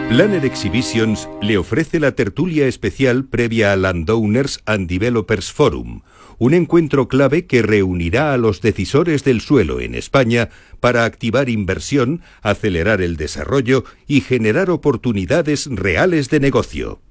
Planner Exhibitions le ofrece la tertulia especial previa al Landowners and Developers Forum, un encuentro clave que reunirá a los decisores del suelo en España para activar inversión, acelerar el desarrollo y generar oportunidades reales de negocio.